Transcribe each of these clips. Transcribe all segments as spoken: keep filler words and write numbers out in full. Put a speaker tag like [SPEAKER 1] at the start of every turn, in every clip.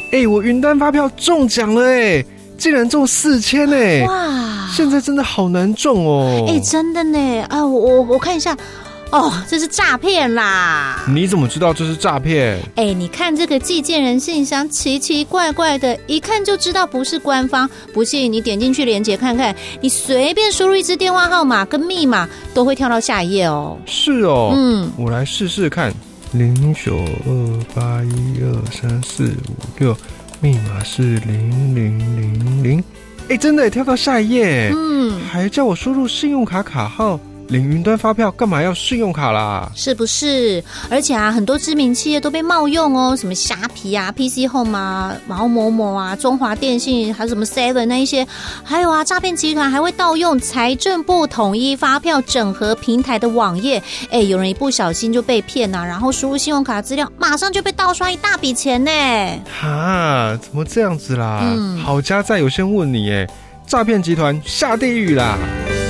[SPEAKER 1] 哎、欸，我云端发票中奖了哎，竟然中四千哎！哇，现在真的好难中哦！
[SPEAKER 2] 哎、欸，真的呢！啊，我我我看一下。哦，这是诈骗啦！
[SPEAKER 1] 你怎么知道这是诈骗？
[SPEAKER 2] 哎，你看这个寄件人信箱奇奇怪怪的，一看就知道不是官方。不信你点进去连结看看，你随便输入一支电话号码跟密码，都会跳到下一页哦。
[SPEAKER 1] 是哦，嗯，我来试试看。零九二八一二三四五六，密码是零零零零。哎，真的跳到下一页，嗯，还叫我输入信用卡卡号。领云端发票干嘛要信用卡啦？
[SPEAKER 2] 是不是？而且啊，很多知名企业都被冒用哦，什么虾皮啊、P C Home 啊、然后某某啊、中华电信，还有什么 Seven 那一些，还有啊，诈骗集团还会盗用财政部统一发票整合平台的网页。哎，有人一不小心就被骗啊，然后输入信用卡资料，马上就被盗刷一大笔钱呢。
[SPEAKER 1] 哈，怎么这样子啦？嗯，好家在有先问你，哎，诈骗集团下地狱啦！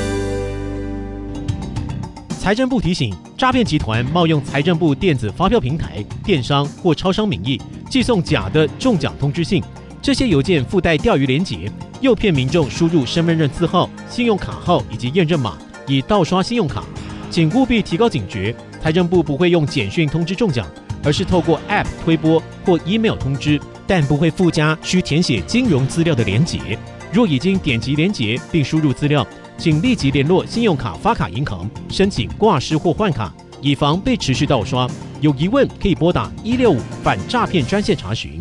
[SPEAKER 3] 财政部提醒：诈骗集团冒用财政部电子发票平台、电商或超商名义，寄送假的中奖通知信。这些邮件附带钓鱼连结，诱骗民众输入身份证字号、信用卡号以及验证码，以盗刷信用卡。请务必提高警觉。财政部不会用简讯通知中奖，而是透过 App 推播或 email 通知，但不会附加需填写金融资料的连结。若已经点击连结并输入资料，请立即联络信用卡发卡银行申请挂失或换卡，以防被持续盗刷。有疑问可以拨打一六五反诈骗专线查询。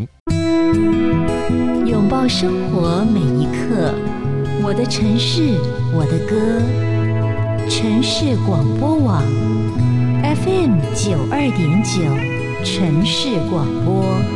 [SPEAKER 4] 拥抱生活每一刻，我的城市，我的歌。城市广播网 F M 九二点九，城市广播。